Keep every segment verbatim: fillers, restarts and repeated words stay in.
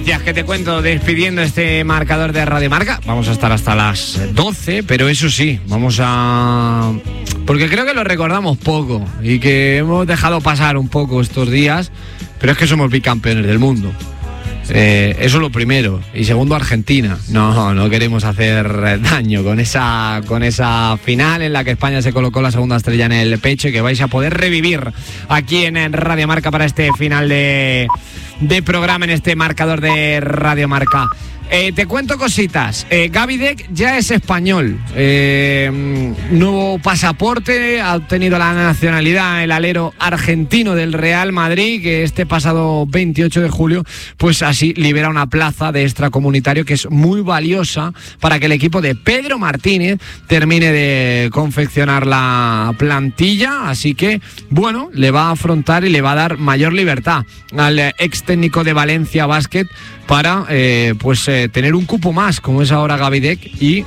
Ya que te cuento, despidiendo este marcador de Radio Marca, vamos a estar hasta las doce, pero eso sí, vamos a... porque creo que lo recordamos poco y que hemos dejado pasar un poco estos días, pero es que somos bicampeones del mundo. Eh, eso es lo primero. Y segundo, Argentina. No, no queremos hacer daño con esa, con esa final en la que España se colocó la segunda estrella en el pecho y que vais a poder revivir aquí en Radio Marca para este final de... de programa en este marcador de Radio Marca. Eh, te cuento cositas. Eh, Gaby Deck ya es español. Eh, nuevo pasaporte, ha obtenido la nacionalidad el alero argentino del Real Madrid, que este pasado veintiocho de julio, pues así libera una plaza de extracomunitario que es muy valiosa para que el equipo de Pedro Martínez termine de confeccionar la plantilla. Así que, bueno, le va a afrontar y le va a dar mayor libertad al ex técnico de Valencia Basket para eh, pues eh, tener un cupo más, como es ahora Gaby Deck, y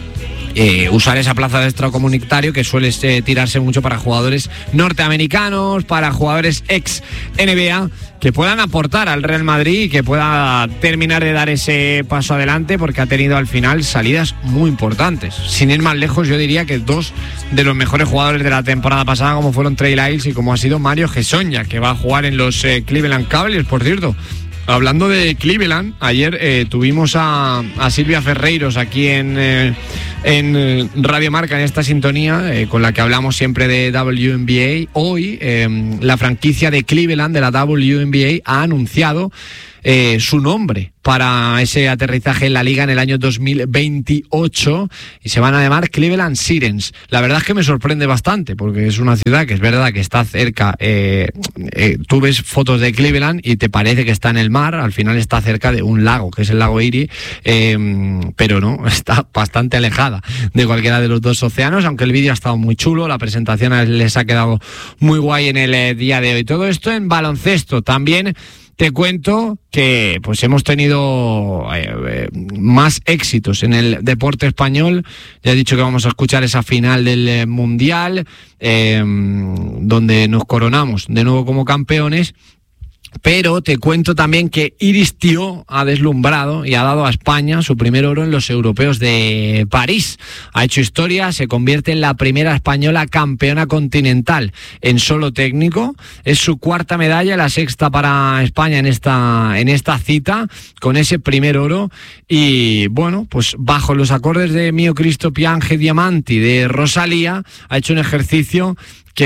eh, usar esa plaza de extracomunitario que suele eh, tirarse mucho para jugadores norteamericanos, para jugadores ex N B A, que puedan aportar al Real Madrid y que pueda terminar de dar ese paso adelante, porque ha tenido al final salidas muy importantes. Sin ir más lejos, yo diría que dos de los mejores jugadores de la temporada pasada, como fueron Trey Lyles y como ha sido Mario Hezonja, que va a jugar en los eh, Cleveland Cavaliers, por cierto. Hablando de Cleveland, ayer eh, tuvimos a, a Silvia Ferreiros aquí en, eh, en Radio Marca, en esta sintonía, eh, con la que hablamos siempre de W N B A. Hoy eh, la franquicia de Cleveland, de la W N B A, ha anunciado eh, su nombre para ese aterrizaje en la liga en el año dos mil veintiocho y se van a llamar Cleveland Sirens. La verdad es que me sorprende bastante, porque es una ciudad que es verdad que está cerca, eh, eh, tú ves fotos de Cleveland y te parece que está en el mar, al final está cerca de un lago, que es el lago Erie, eh, pero no, está bastante alejada de cualquiera de los dos océanos, aunque el vídeo ha estado muy chulo, la presentación les ha quedado muy guay en el eh, día de hoy. Todo esto en baloncesto. También te cuento que pues hemos tenido eh, eh, más éxitos en el deporte español. Ya he dicho que vamos a escuchar esa final del eh, Mundial, eh, donde nos coronamos de nuevo como campeones. Pero te cuento también que Iris Thiaw ha deslumbrado y ha dado a España su primer oro en los europeos de París. Ha hecho historia, se convierte en la primera española campeona continental en solo técnico. Es su cuarta medalla, la sexta para España en esta, en esta cita, con ese primer oro. Y bueno, pues bajo los acordes de Mio Cristo Piange Diamanti de Rosalía, ha hecho un ejercicio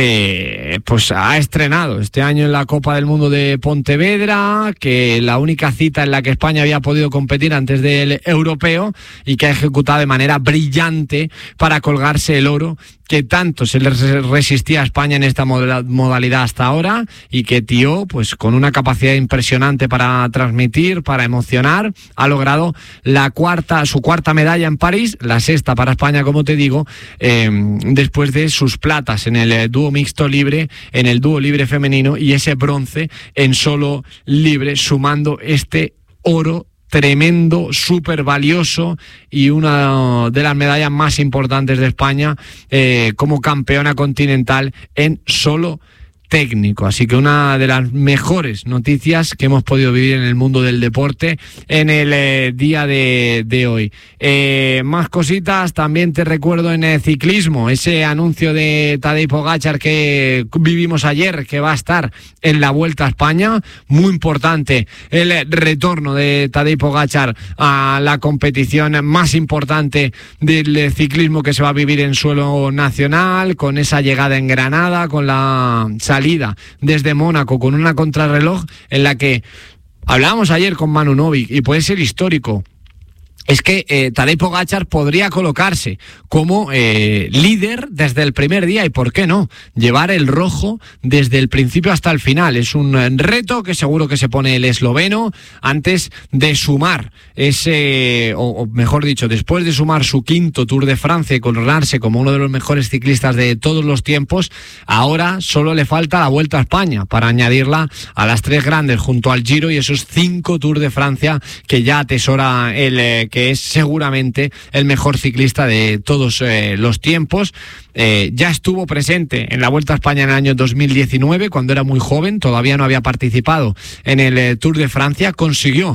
que pues ha estrenado este año en la Copa del Mundo de Pontevedra, que la única cita en la que España había podido competir antes del europeo, y que ha ejecutado de manera brillante para colgarse el oro que tanto se le resistía a España en esta modalidad hasta ahora, y que Thiaw, pues con una capacidad impresionante para transmitir, para emocionar, ha logrado la cuarta, su cuarta medalla en París, la sexta para España, como te digo, eh, después de sus platas en el dúo mixto libre, en el dúo libre femenino, y ese bronce en solo libre, sumando este oro tremendo, súper valioso, y una de las medallas más importantes de España eh, como campeona continental en solo técnico. Así que una de las mejores noticias que hemos podido vivir en el mundo del deporte en el eh, día de, de hoy. Eh, más cositas, también te recuerdo en el ciclismo, ese anuncio de Tadej Pogačar que vivimos ayer, que va a estar en la Vuelta a España. Muy importante el retorno de Tadej Pogačar a la competición más importante del ciclismo que se va a vivir en suelo nacional, con esa llegada en Granada, con la salida desde Mónaco, con una contrarreloj en la que hablábamos ayer con Manu Novik, y puede ser histórico. Es que eh, Tadej Pogačar podría colocarse como eh, líder desde el primer día, y por qué no, llevar el rojo desde el principio hasta el final. Es un reto que seguro que se pone el esloveno antes de sumar ese, o, o mejor dicho, después de sumar su quinto Tour de Francia y coronarse como uno de los mejores ciclistas de todos los tiempos. Ahora solo le falta la Vuelta a España para añadirla a las tres grandes junto al Giro y esos cinco Tour de Francia que ya atesora el eh, que es seguramente el mejor ciclista de todos eh, los tiempos. Eh, ya estuvo presente en la Vuelta a España en el año dos mil diecinueve, cuando era muy joven, todavía no había participado en el eh, Tour de Francia. Consiguió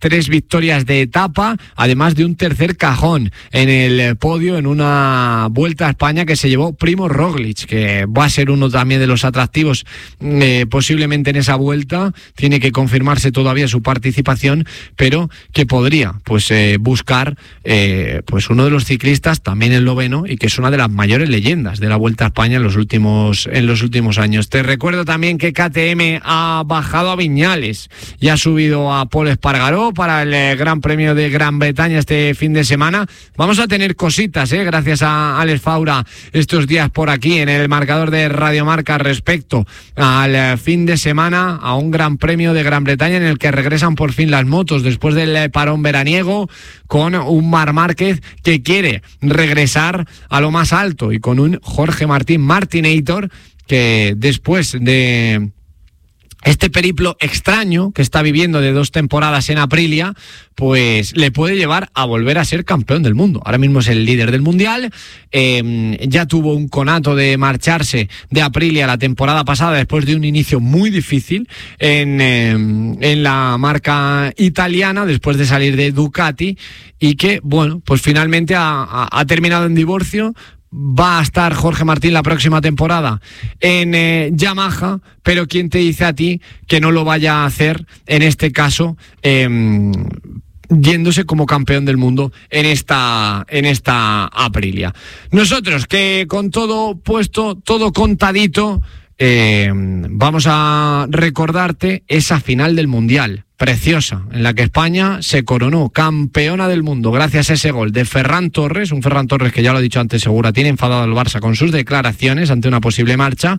tres victorias de etapa, además de un tercer cajón en el podio en una Vuelta a España que se llevó Primo Roglic, que va a ser uno también de los atractivos eh, posiblemente en esa vuelta. Tiene que confirmarse todavía su participación, pero que podría pues eh, buscar eh, pues uno de los ciclistas también esloveno y que es una de las mayores leyendas de la Vuelta a España en los últimos en los últimos años. Te recuerdo también que K T M ha bajado a Viñales y ha subido a Pol Espargaró para el eh, Gran Premio de Gran Bretaña este fin de semana. Vamos a tener cositas, eh, gracias a Alex Faura estos días por aquí en el marcador de Radio Marca respecto al eh, fin de semana, a un Gran Premio de Gran Bretaña en el que regresan por fin las motos después del eh, parón veraniego, con un Marc Márquez que quiere regresar a lo más alto y con un Jorge Martín Martinator que después de este periplo extraño que está viviendo de dos temporadas en Aprilia, pues le puede llevar a volver a ser campeón del mundo. Ahora mismo es el líder del mundial, eh, ya tuvo un conato de marcharse de Aprilia la temporada pasada después de un inicio muy difícil en, eh, en la marca italiana, después de salir de Ducati, y que, bueno, pues finalmente ha, ha, ha terminado en divorcio. Va a estar Jorge Martín la próxima temporada en eh, Yamaha, pero ¿quién te dice a ti que no lo vaya a hacer en este caso eh, yéndose como campeón del mundo en esta en esta Aprilia? Nosotros, que con todo puesto, todo contadito, eh, vamos a recordarte esa final del Mundial preciosa, en la que España se coronó campeona del mundo gracias a ese gol de Ferran Torres, un Ferran Torres que, ya lo he dicho antes, segura tiene enfadado al Barça con sus declaraciones ante una posible marcha,